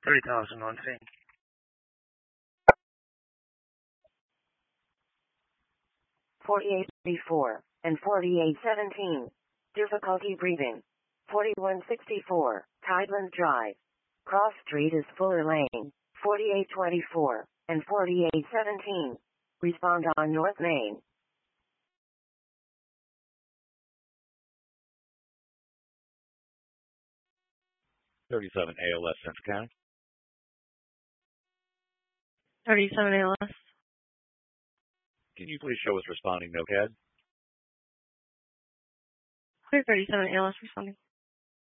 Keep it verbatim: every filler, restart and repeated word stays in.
three thousand on sync. forty-eight thirty-four and forty-eight seventeen. Difficulty breathing. forty-one sixty-four, Tideland Drive. Cross Street is Fuller Lane. forty-eight twenty-four and forty-eight seventeen. Respond on North Main. thirty-seven A L S Central County. thirty-seven A L S. Can you please show us responding no C A D? Clear thirty-seven A L S responding.